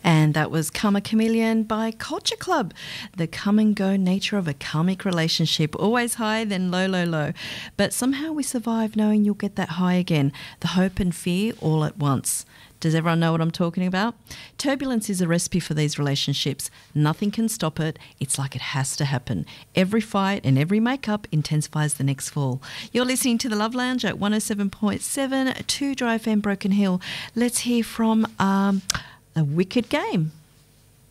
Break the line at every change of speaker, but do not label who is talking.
And that was Karma Chameleon by Culture Club. The come and go nature of a karmic relationship. Always high, then low, low, low. But somehow we survive knowing you'll get that high again. The hope and fear all at once. Does everyone know what I'm talking about? Turbulence is a recipe for these relationships. Nothing can stop it. It's like it has to happen. Every fight and every makeup intensifies the next fall. You're listening to The Love Lounge at 107.7 2 Dry FM Broken Hill. Let's hear from A Wicked Game.